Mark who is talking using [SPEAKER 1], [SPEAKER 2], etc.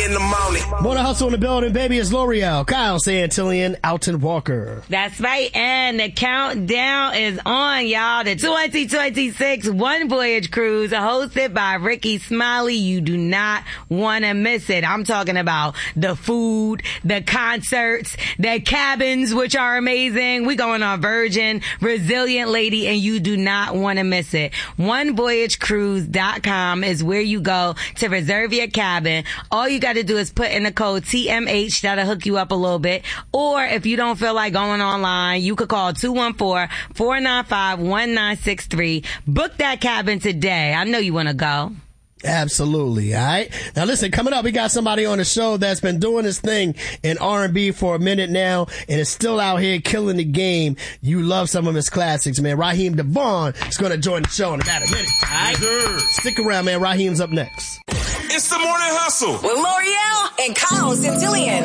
[SPEAKER 1] in the morning.
[SPEAKER 2] Morning Hustle in the building, baby. It's L'Oreal, Kyle Santillion, Alton Walker.
[SPEAKER 3] That's right, and the countdown is on, y'all. The 2026 One Voyage Cruise, hosted by Ricky Smiley. You do not want to miss it. I'm talking about the food, the concerts, the cabins, which are amazing. We going on Virgin, Resilient Lady, and you do not want to miss it. OneVoyageCruise.com is where you go to reserve your cabin. All you got to do is put in the code TMH. That'll hook you up a little bit. Or if you don't feel like going online, you could call 214-495-1963. Book that cabin today. I know you want to go.
[SPEAKER 2] Absolutely. All right. Now listen, coming up, we got somebody on the show that's been doing this thing in R&B for a minute now and is still out here killing the game. You love some of his classics, man. Raheem DeVaughn is going to join the show in about a minute. All right. Stick around, man. Raheem's up next.
[SPEAKER 1] It's the Morning Hustle
[SPEAKER 4] with L'Oreal and Kyle Santillion.